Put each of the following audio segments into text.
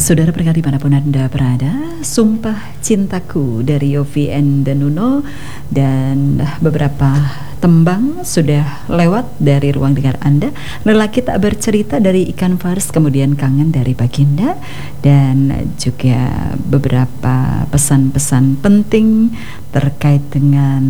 Saudara pendengar dimanapun Anda berada, Sumpah Cintaku dari Yovie and Danuno, dan beberapa tembang sudah lewat dari ruang dengar Anda. Lelaki Tak Bercerita dari Ikan Fars, kemudian Kangen dari Baginda, dan juga beberapa pesan-pesan penting terkait dengan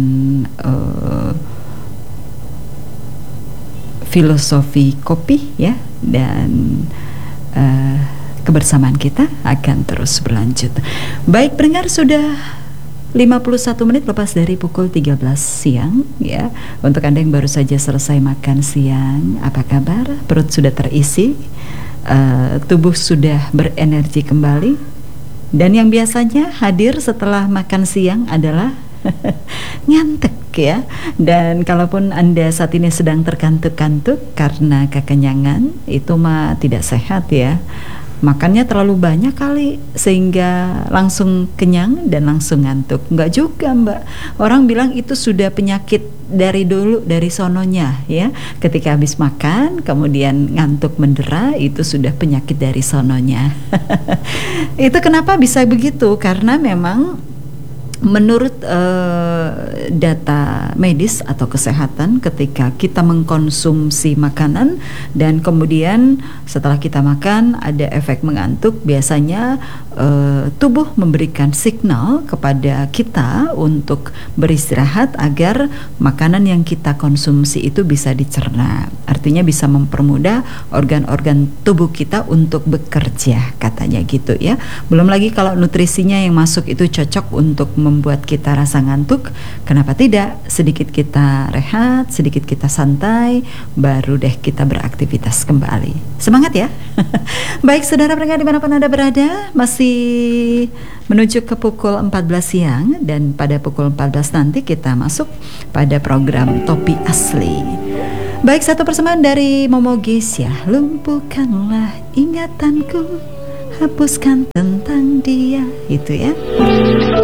filosofi kopi ya, dan kebersamaan kita akan terus berlanjut. Baik pendengar, sudah 51 menit lepas dari pukul 13 siang ya. Untuk Anda yang baru saja selesai makan siang, apa kabar? Perut sudah terisi, tubuh sudah berenergi kembali. Dan yang biasanya hadir setelah makan siang adalah ngantuk ya. Dan kalaupun Anda saat ini sedang terkantuk-kantuk karena kekenyangan, itu mah tidak sehat ya. Makannya terlalu banyak kali sehingga langsung kenyang dan langsung ngantuk. Enggak juga, Mbak. Orang bilang itu sudah penyakit dari dulu, dari sononya ya. Ketika habis makan kemudian ngantuk mendera, itu sudah penyakit dari sononya. Itu kenapa bisa begitu? Karena memang menurut data medis atau kesehatan, ketika kita mengkonsumsi makanan dan kemudian setelah kita makan ada efek mengantuk, biasanya tubuh memberikan signal kepada kita untuk beristirahat agar makanan yang kita konsumsi itu bisa dicerna. Artinya bisa mempermudah organ-organ tubuh kita untuk bekerja, katanya gitu ya. Belum lagi kalau nutrisinya yang masuk itu cocok untuk membuat kita rasa ngantuk, kenapa tidak sedikit kita rehat, sedikit kita santai, baru deh kita beraktivitas kembali. Semangat ya. Baik saudara pendengar dimanapun Anda berada, masih menuju ke pukul 14 siang, dan pada pukul 14 nanti kita masuk pada program Topi Asli. Baik, satu persembahan dari Momo Geisha, lumpuhkanlah ingatanku, hapuskan tentang dia, itu ya.